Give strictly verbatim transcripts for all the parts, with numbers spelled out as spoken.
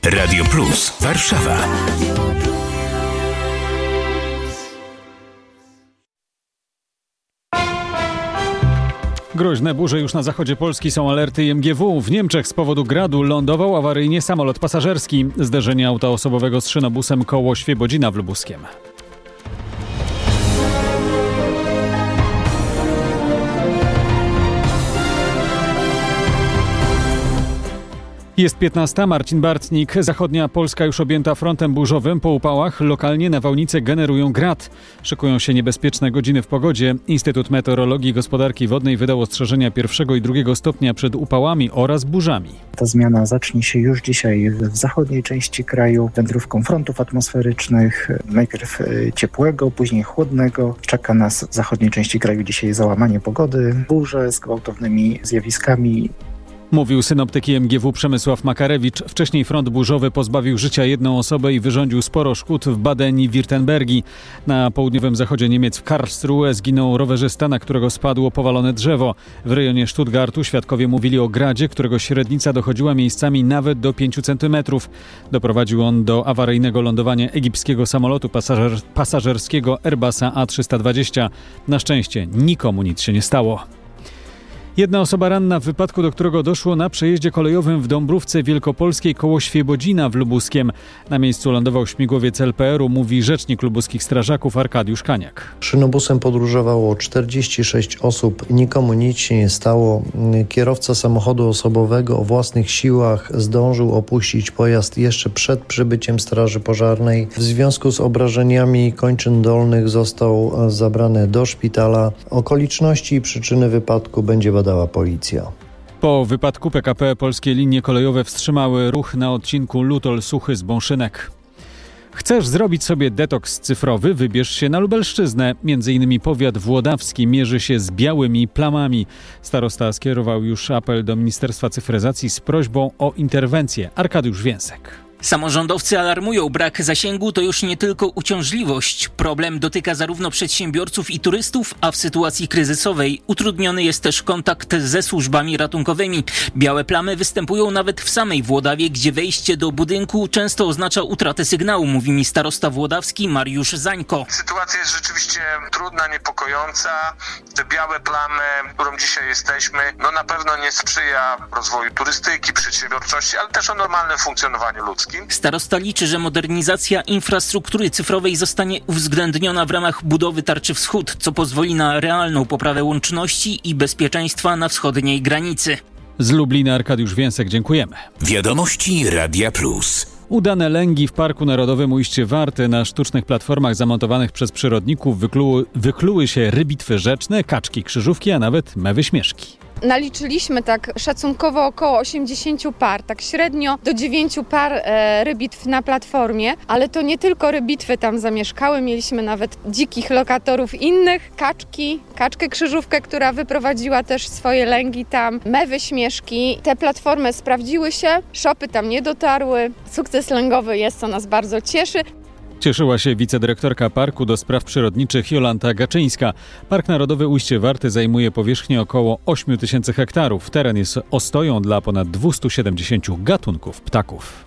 Radio Plus Warszawa. Groźne burze już na zachodzie Polski, są alerty I M G W. W Niemczech z powodu gradu lądował awaryjnie samolot pasażerski. Zderzenie auta osobowego z szynobusem koło Świebodzina w Lubuskiem. Jest piętnasta. Marcin Bartnik. Zachodnia Polska już objęta frontem burzowym. Po upałach lokalnie nawałnice generują grad. Szykują się niebezpieczne godziny w pogodzie. Instytut Meteorologii i Gospodarki Wodnej wydał ostrzeżenia pierwszego i drugiego stopnia przed upałami oraz burzami. Ta zmiana zacznie się już dzisiaj w zachodniej części kraju wędrówką frontów atmosferycznych. Najpierw ciepłego, później chłodnego. Czeka nas w zachodniej części kraju dzisiaj załamanie pogody, burze z gwałtownymi zjawiskami. Mówił synoptyk I M G W Przemysław Makarewicz. Wcześniej front burzowy pozbawił życia jedną osobę i wyrządził sporo szkód w Badeni-Wirtembergi. Na południowym zachodzie Niemiec w Karlsruhe zginął rowerzysta, na którego spadło powalone drzewo. W rejonie Stuttgartu świadkowie mówili o gradzie, którego średnica dochodziła miejscami nawet do pięciu centymetrów. Doprowadził on do awaryjnego lądowania egipskiego samolotu pasażer- pasażerskiego Airbusa A trzysta dwadzieścia. Na szczęście nikomu nic się nie stało. Jedna osoba ranna w wypadku, do którego doszło na przejeździe kolejowym w Dąbrówce Wielkopolskiej koło Świebodzina w Lubuskiem. Na miejscu lądował śmigłowiec L P R u, mówi rzecznik lubuskich strażaków Arkadiusz Kaniak. Szynobusem podróżowało czterdzieści sześć osób, nikomu nic się nie stało. Kierowca samochodu osobowego o własnych siłach zdążył opuścić pojazd jeszcze przed przybyciem straży pożarnej. W związku z obrażeniami kończyn dolnych został zabrany do szpitala. Okoliczności i przyczyny wypadku będzie badana dała policja. Po wypadku P K P polskie linie kolejowe wstrzymały ruch na odcinku Lutol-Suchy z Bąszynek. Chcesz zrobić sobie detoks cyfrowy? Wybierz się na Lubelszczyznę. Między innymi powiat włodawski mierzy się z białymi plamami. Starosta skierował już apel do Ministerstwa Cyfryzacji z prośbą o interwencję. Arkadiusz Więsek. Samorządowcy alarmują, brak zasięgu to już nie tylko uciążliwość. Problem dotyka zarówno przedsiębiorców i turystów, a w sytuacji kryzysowej utrudniony jest też kontakt ze służbami ratunkowymi. Białe plamy występują nawet w samej Włodawie, gdzie wejście do budynku często oznacza utratę sygnału, mówi mi starosta włodawski Mariusz Zańko. Sytuacja jest rzeczywiście trudna, niepokojąca. Te białe plamy, którą dzisiaj jesteśmy, no na pewno nie sprzyja rozwoju turystyki, przedsiębiorczości, ale też o normalnym funkcjonowaniu ludzkim. Starosta liczy, że modernizacja infrastruktury cyfrowej zostanie uwzględniona w ramach budowy Tarczy Wschód, co pozwoli na realną poprawę łączności i bezpieczeństwa na wschodniej granicy. Z Lublina Arkadiusz Więsek, dziękujemy. Wiadomości Radia Plus. Udane lęgi w Parku Narodowym Ujście Warty. Na sztucznych platformach zamontowanych przez przyrodników wykluły, wykluły się rybitwy rzeczne, kaczki krzyżówki, a nawet mewy śmieszki. Naliczyliśmy tak szacunkowo około osiemdziesiąt par, tak średnio do dziewięciu par e, rybitw na platformie, ale to nie tylko rybitwy tam zamieszkały, mieliśmy nawet dzikich lokatorów innych, kaczki, kaczkę krzyżówkę, która wyprowadziła też swoje lęgi tam, mewy śmieszki. Te platformy sprawdziły się, szopy tam nie dotarły, sukces lęgowy jest, co nas bardzo cieszy. Cieszyła się wicedyrektorka Parku do Spraw Przyrodniczych Jolanta Gaczyńska. Park Narodowy Ujście Warty zajmuje powierzchnię około ośmiu tysięcy hektarów. Teren jest ostoją dla ponad dwustu siedemdziesięciu gatunków ptaków.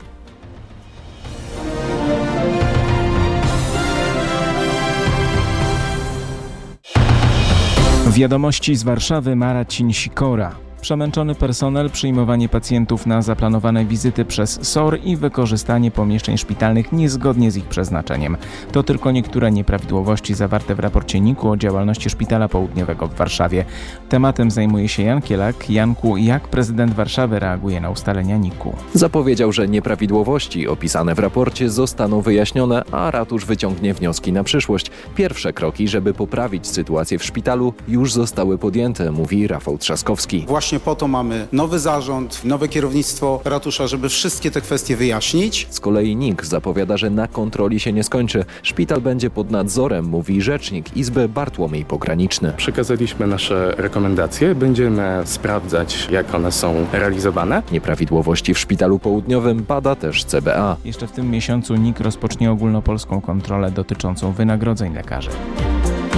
Wiadomości z Warszawy, Marcin Sikora. Przemęczony personel, przyjmowanie pacjentów na zaplanowane wizyty przez S O R i wykorzystanie pomieszczeń szpitalnych niezgodnie z ich przeznaczeniem. To tylko niektóre nieprawidłowości zawarte w raporcie N I K u o działalności Szpitala Południowego w Warszawie. Tematem zajmuje się Jan Kielak. Janku, jak prezydent Warszawy reaguje na ustalenia N I K u? Zapowiedział, że nieprawidłowości opisane w raporcie zostaną wyjaśnione, a ratusz wyciągnie wnioski na przyszłość. Pierwsze kroki, żeby poprawić sytuację w szpitalu, już zostały podjęte, mówi Rafał Trzaskowski. Właśnie po to mamy nowy zarząd, nowe kierownictwo ratusza, żeby wszystkie te kwestie wyjaśnić. Z kolei N I K zapowiada, że na kontroli się nie skończy. Szpital będzie pod nadzorem, mówi rzecznik Izby Bartłomiej Pograniczny. Przekazaliśmy nasze rekomendacje, będziemy sprawdzać, jak one są realizowane. Nieprawidłowości w Szpitalu Południowym bada też C B A. Jeszcze w tym miesiącu N I K rozpocznie ogólnopolską kontrolę dotyczącą wynagrodzeń lekarzy.